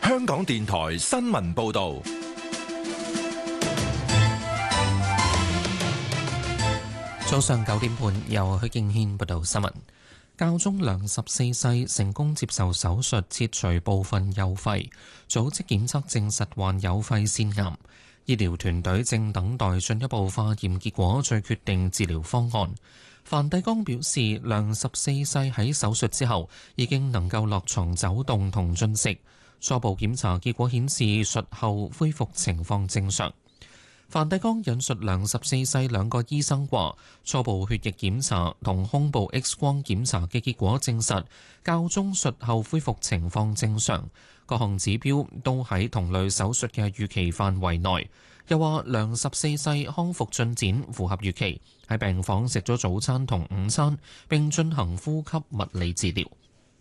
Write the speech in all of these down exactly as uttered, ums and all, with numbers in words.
香港電台新聞報道。 早上九點半，由許敬軒報道新聞。教宗良十四世成功接受手術切除部分右肺，組織檢測證實患有肺腺癌。醫療團隊正等待進一步化驗結果，再決定治療方案。梵蒂岡表示，良十四世喺手術之後已經能夠落床走動同進食。初步檢查結果顯示，術後恢復情況正常。梵蒂岡引述良十四世兩個醫生話，初步血液檢查同胸部 X 光檢查嘅結果證實，教宗術後恢復情況正常，各項指標都喺同類手術嘅預期範圍內。又話良十四世康復進展符合預期，喺病房食咗早餐同午餐，並進行呼吸物理治療。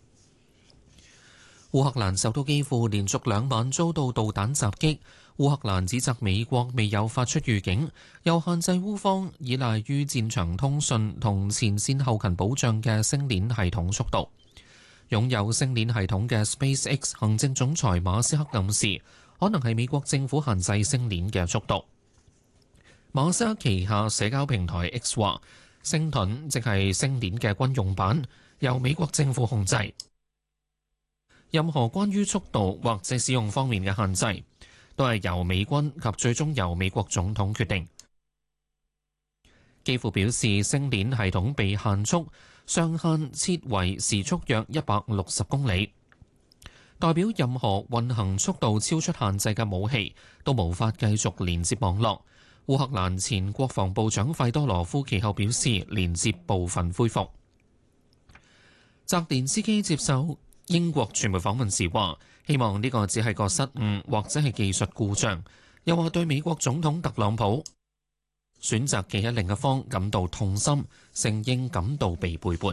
烏克蘭首都基輔連續兩晚遭到導彈襲擊，烏克蘭指責美國未有發出預警，又限制烏方依賴於戰場通訊同前線後勤保障嘅星鏈系統速度。擁有星鏈系統嘅 SpaceX 行政總裁馬斯克暗示，可能係美國政府限制星鏈嘅速度。馬斯克旗下社交平台 X 話，星盾即係星鏈嘅軍用版，由美國政府控制。任何關於速度或者使用方面嘅限制，都係由美軍及最終由美國總統決定。基輔表示，星鏈系統被限速，上限設為時速約一百六十公里，代表任何運行速度超出限制嘅武器都無法繼續連接網絡。烏克蘭前國防部長費多羅夫其後表示，連接部分恢復。澤連斯基接受英國傳媒訪問時話，希望呢個只係個失誤或者係技術故障，又話對美國總統特朗普選擇企喺另一方感到痛心，承認感到被背叛。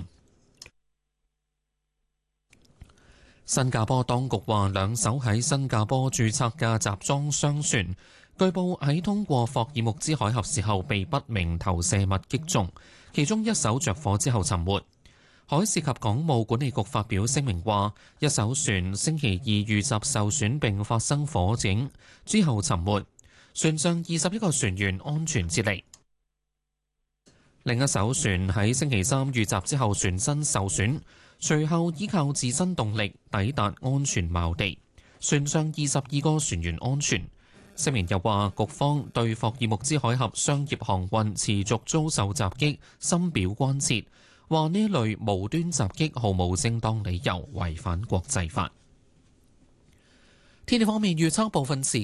新加坡當局話，兩艘喺新加坡註冊嘅集裝箱船，據報喺通過霍爾木茲海峽時候被不明投射物擊中，其中一艘着火之後沉沒。海事及港務管理局發表聲明話，一艘船星期二遇襲受損並發生火警，之後沉沒，船上二十一個船員安全撤離。另一艘船喺星期三遇襲之後船身受損，隨後依靠自身動力抵達安全錨地，船上二十二個船員安全。聲明又話，局方對霍爾木茲海峽商業航運持續遭受襲擊深表關切，話呢類無端襲擊毫無正當理由，違反國際法。天氣方面預測部分時